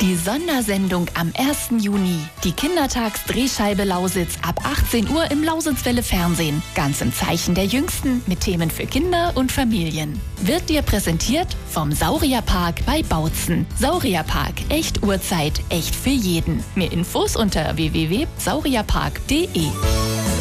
Die Sondersendung am 1. Juni. Die Kindertagsdrehscheibe Lausitz ab 18 Uhr im Lausitzwelle Fernsehen. Ganz im Zeichen der Jüngsten mit Themen für Kinder und Familien. Wird dir präsentiert vom Saurierpark bei Bautzen. Saurierpark, echt Uhrzeit, echt für jeden. Mehr Infos unter www.saurierpark.de.